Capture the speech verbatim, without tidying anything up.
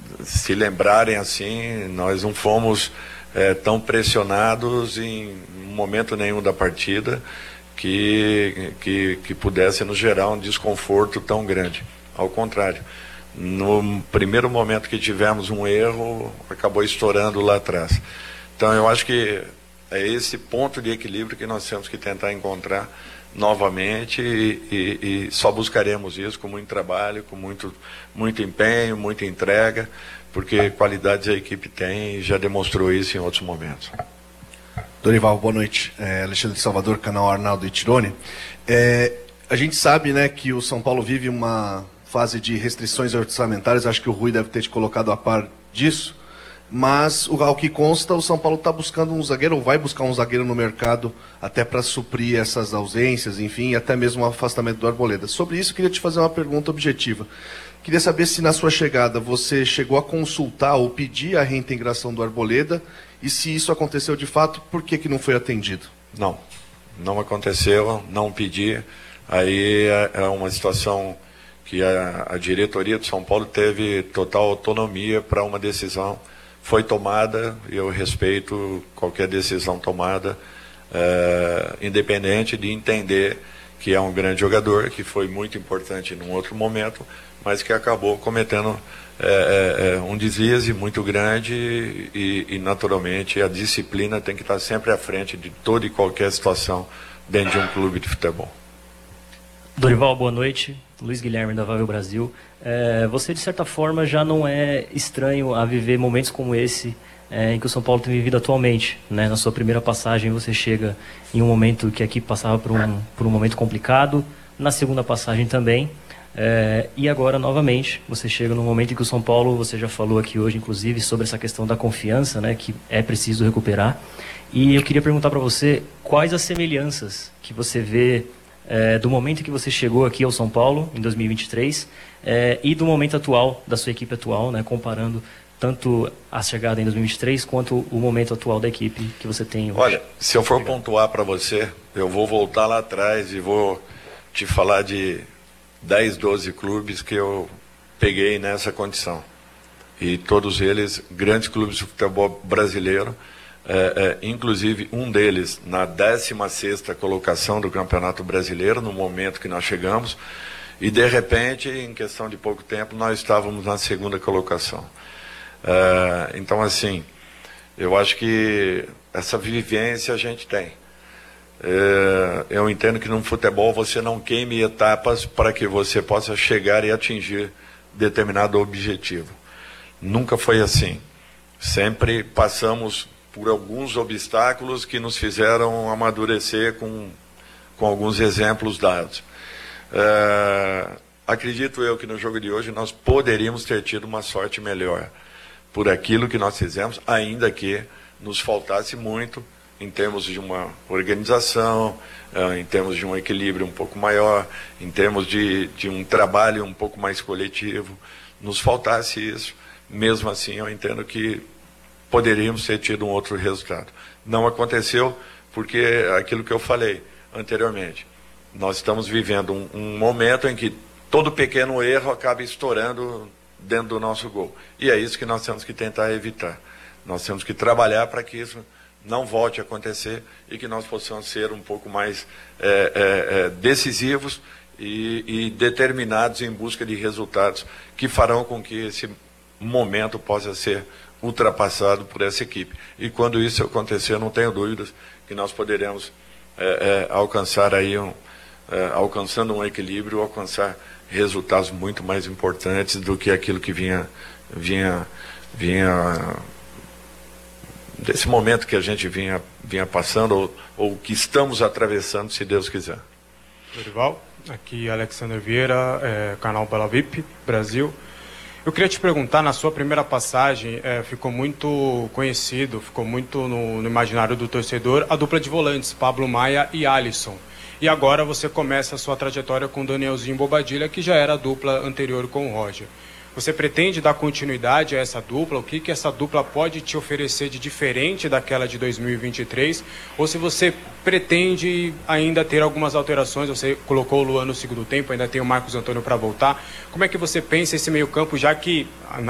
se lembrarem assim, nós não fomos é, tão pressionados em momento nenhum da partida que, que, que pudesse nos gerar um desconforto tão grande. Ao contrário, no primeiro momento que tivemos um erro, acabou estourando lá atrás. Então eu acho que é esse ponto de equilíbrio que nós temos que tentar encontrar novamente e, e, e só buscaremos isso com muito trabalho, com muito, muito empenho, muita entrega, porque qualidades a equipe tem e já demonstrou isso em outros momentos. Dorival, boa noite. É, Alexandre de Salvador, canal Arnaldo e Tirone. É, a gente sabe, né, que o São Paulo vive uma fase de restrições orçamentárias, acho que o Rui deve ter te colocado a par disso, mas ao que consta, o São Paulo está buscando um zagueiro, ou vai buscar um zagueiro no mercado, até para suprir essas ausências, enfim, até mesmo o afastamento do Arboleda. Sobre isso, queria te fazer uma pergunta objetiva. Queria saber se na sua chegada você chegou a consultar ou pedir a reintegração do Arboleda, e se isso aconteceu de fato, por que que não foi atendido? Não, não aconteceu, não pedi. Aí é uma situação que a, a diretoria de São Paulo teve total autonomia para uma decisão. Foi tomada, e eu respeito qualquer decisão tomada, é, independente de entender que é um grande jogador, que foi muito importante num outro momento, mas que acabou cometendo é, é, um deslize muito grande e, e, naturalmente, a disciplina tem que estar sempre à frente de toda e qualquer situação dentro de um clube de futebol. Dorival, boa noite. Luiz Guilherme, da Vável Brasil. É, você, de certa forma, já não é estranho a viver momentos como esse é, em que o São Paulo tem vivido atualmente, né? Na sua primeira passagem, você chega em um momento que a equipe passava por um, por um momento complicado, na segunda passagem também, é, e agora, novamente, você chega num momento em que o São Paulo, você já falou aqui hoje, inclusive, sobre essa questão da confiança, né, que é preciso recuperar. E eu queria perguntar para você quais as semelhanças que você vê É, do momento em que você chegou aqui ao São Paulo, em dois mil e vinte e três, é, e do momento atual, da sua equipe atual, né, comparando tanto a chegada em dois mil e vinte e três, quanto o momento atual da equipe que você tem hoje. Olha, se eu for pontuar para você, eu vou voltar lá atrás e vou te falar de dez, doze clubes que eu peguei nessa condição. E todos eles, grandes clubes de futebol brasileiro, É, é, inclusive um deles na décima sexta colocação do Campeonato Brasileiro, no momento que nós chegamos, e de repente, em questão de pouco tempo, nós estávamos na segunda colocação. É, então, assim, eu acho que essa vivência a gente tem. É, eu entendo que no futebol você não queime etapas para que você possa chegar e atingir determinado objetivo. Nunca foi assim. Sempre passamos por alguns obstáculos que nos fizeram amadurecer com, com alguns exemplos dados. É, acredito eu que no jogo de hoje nós poderíamos ter tido uma sorte melhor por aquilo que nós fizemos, ainda que nos faltasse muito em termos de uma organização, é, em termos de um equilíbrio um pouco maior, em termos de, de um trabalho um pouco mais coletivo, nos faltasse isso. Mesmo assim, eu entendo que poderíamos ter tido um outro resultado. Não aconteceu porque aquilo que eu falei anteriormente, nós estamos vivendo um, um momento em que todo pequeno erro acaba estourando dentro do nosso gol. E é isso que nós temos que tentar evitar. Nós temos que trabalhar para que isso não volte a acontecer e que nós possamos ser um pouco mais é, é, é, decisivos e, e determinados em busca de resultados que farão com que esse momento possa ser ultrapassado por essa equipe. E quando isso acontecer, não tenho dúvidas que nós poderemos é, é, alcançar aí um, é, alcançando um equilíbrio, alcançar resultados muito mais importantes do que aquilo que vinha vinha vinha desse momento que a gente vinha vinha passando ou, ou que estamos atravessando, se Deus quiser. Dorival, aqui Alexander Vieira, é, canal Bela V I P Brasil. Eu queria te perguntar, na sua primeira passagem, é, ficou muito conhecido, ficou muito no, no imaginário do torcedor, a dupla de volantes, Pablo Maia e Alisson. E agora você começa a sua trajetória com Danielzinho Bobadilla, que já era a dupla anterior com o Roger. Você pretende dar continuidade a essa dupla? O que, que essa dupla pode te oferecer de diferente daquela de dois mil e vinte e três? Ou se você pretende ainda ter algumas alterações? Você colocou o Luan no segundo tempo, ainda tem o Marcos Antônio para voltar. Como é que você pensa esse meio campo, já que